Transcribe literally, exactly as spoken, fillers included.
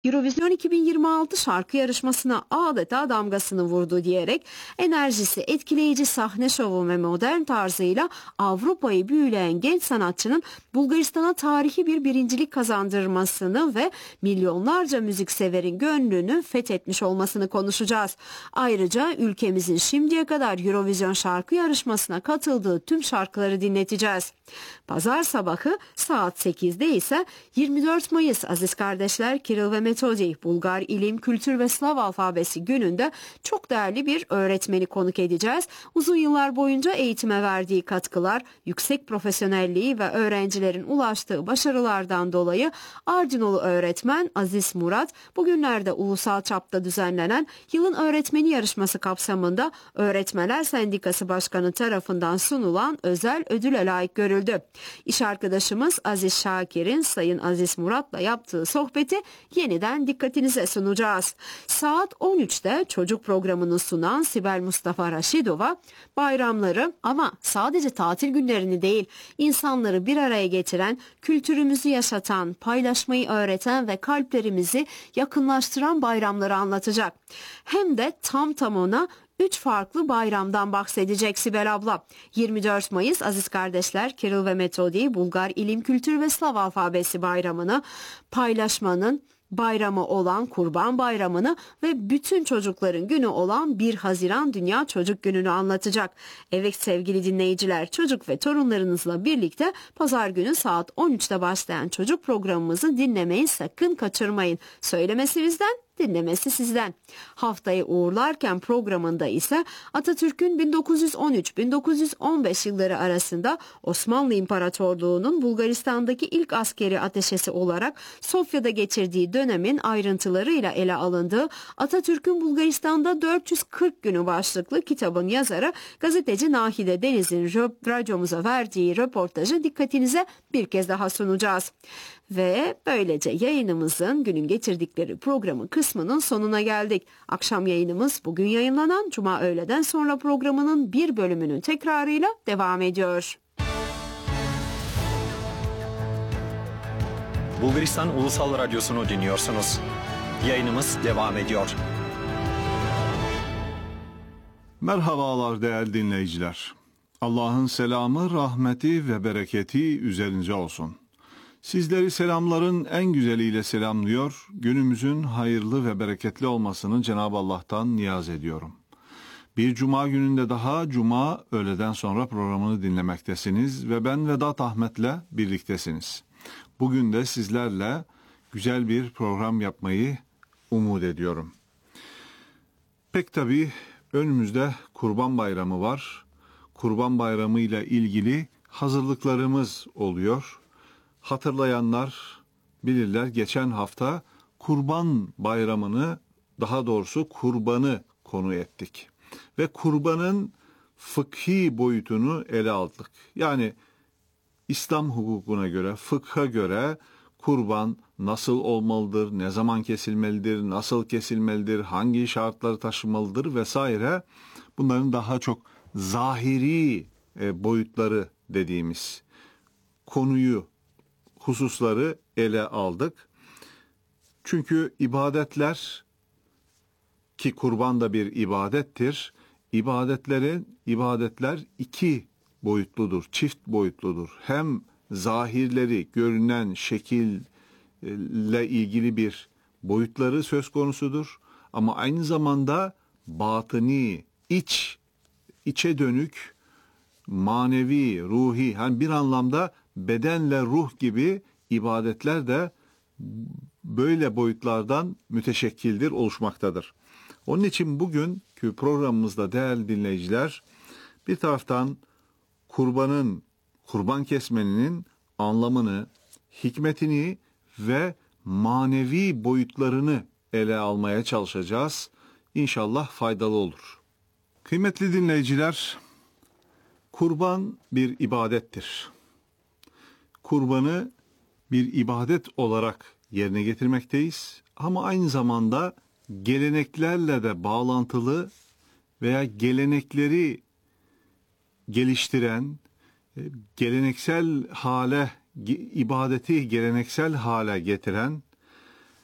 Eurovision iki bin yirmi altı şarkı yarışmasına adeta damgasını vurdu diyerek enerjisi, etkileyici sahne şovu ve modern tarzıyla Avrupa'yı büyüleyen genç sanatçının Bulgaristan'a tarihi bir birincilik kazandırmasını ve milyonlarca müzikseverin gönlünü fethetmiş olmasını konuşacağız. Ayrıca ülkemizin şimdiye kadar Eurovision şarkı yarışmasına katıldığı tüm şarkıları dinleteceğiz. Pazar sabahı saat sekizde ise yirmi dört Mayıs Aziz Kardeşler Kiril ve Metodi Bulgar İlim, Kültür ve Slav Alfabesi gününde çok değerli bir öğretmeni konuk edeceğiz. Uzun yıllar boyunca eğitime verdiği katkılar, yüksek profesyonelliği ve öğrencilerin ulaştığı başarılardan dolayı Ardinolu öğretmen Aziz Murat bugünlerde ulusal çapta düzenlenen Yılın Öğretmeni yarışması kapsamında Öğretmenler Sendikası Başkanı tarafından sunulan özel ödüle layık görüldü. İş arkadaşımız Aziz Şakir'in Sayın Aziz Murat'la yaptığı sohbeti yeniden dikkatinize sunacağız. Saat on üçte çocuk programını sunan Sibel Mustafa Raşidova bayramları ama sadece tatil günlerini değil insanları bir araya getiren, kültürümüzü yaşatan, paylaşmayı öğreten ve kalplerimizi yakınlaştıran bayramları anlatacak. Hem de tam tamına üç farklı bayramdan bahsedecek Sibel abla. yirmi dört Mayıs Aziz Kardeşler Kiril ve Metodi Bulgar İlim, Kültür ve Slav Alfabesi bayramını, paylaşmanın bayramı olan Kurban Bayramı'nı ve bütün çocukların günü olan bir Haziran Dünya Çocuk Günü'nü anlatacak. Evet sevgili dinleyiciler, çocuk ve torunlarınızla birlikte pazar günü saat on üçte başlayan çocuk programımızı dinlemeyi sakın kaçırmayın. Söylemesi bizden, dinlemesi sizden. Haftayı uğurlarken programında ise Atatürk'ün bin dokuz yüz on üç bin dokuz yüz on beş yılları arasında Osmanlı İmparatorluğu'nun Bulgaristan'daki ilk askeri ateşesi olarak Sofya'da geçirdiği dönemin ayrıntılarıyla ele alındığı Atatürk'ün Bulgaristan'da dört yüz kırk günü başlıklı kitabın yazarı gazeteci Nahide Deniz'in radyomuza verdiği röportajı dikkatinize bir kez daha sunacağız. Ve böylece yayınımızın günün getirdikleri programı kısmının sonuna geldik. Akşam yayınımız bugün yayınlanan Cuma öğleden sonra programının bir bölümünün tekrarıyla devam ediyor. Bulgaristan Ulusal Radyosu'nu dinliyorsunuz. Yayınımız devam ediyor. Merhabalar değerli dinleyiciler. Allah'ın selamı, rahmeti ve bereketi üzerinize olsun. Sizleri selamların en güzeliyle selamlıyor, günümüzün hayırlı ve bereketli olmasını Cenab-ı Allah'tan niyaz ediyorum. Bir cuma gününde daha cuma öğleden sonra programını dinlemektesiniz ve ben Vedat Ahmet'le birliktesiniz. Bugün de sizlerle güzel bir program yapmayı umut ediyorum. Pek tabii önümüzde Kurban Bayramı var. Kurban Bayramı ile ilgili hazırlıklarımız oluyor. Hatırlayanlar bilirler, geçen hafta Kurban Bayramı'nı, daha doğrusu kurbanı konu ettik. Ve kurbanın fıkhi boyutunu ele aldık. Yani İslam hukukuna göre, fıkha göre kurban nasıl olmalıdır, ne zaman kesilmelidir, nasıl kesilmelidir, hangi şartları taşımalıdır vesaire. Bunların daha çok zahiri e, boyutları dediğimiz konuyu, hususları ele aldık. Çünkü ibadetler, ki kurban da bir ibadettir, ibadetlerin ibadetler iki boyutludur, çift boyutludur. Hem zahirleri, görünen şekille ilgili bir boyutları söz konusudur. Ama aynı zamanda batıni, iç, içe dönük, manevi, ruhi, hani bir anlamda bedenle ruh gibi ibadetler de böyle boyutlardan müteşekkildir, oluşmaktadır. Onun için bugünkü programımızda değerli dinleyiciler, bir taraftan kurbanın, kurban kesmenin anlamını, hikmetini ve manevi boyutlarını ele almaya çalışacağız. İnşallah faydalı olur. Kıymetli dinleyiciler, kurban bir ibadettir. Kurbanı bir ibadet olarak yerine getirmekteyiz. Ama aynı zamanda geleneklerle de bağlantılı veya gelenekleri geliştiren, geleneksel hale, ibadeti geleneksel hale getiren